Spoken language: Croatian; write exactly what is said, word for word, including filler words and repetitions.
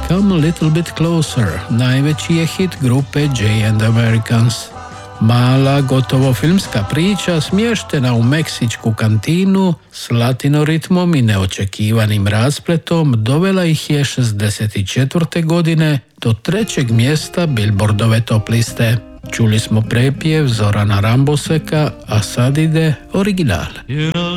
Come a Little Bit Closer najveći je hit grupe Jay and the Americans. Mala, gotovo filmska priča smještena u meksičku kantinu s latinoritmom i neočekivanim raspletom dovela ih je šezdeset četvrte godine do trećeg mjesta Billboardove top liste. Čuli smo prepjev Zorana Ramboseka, a sad ide original.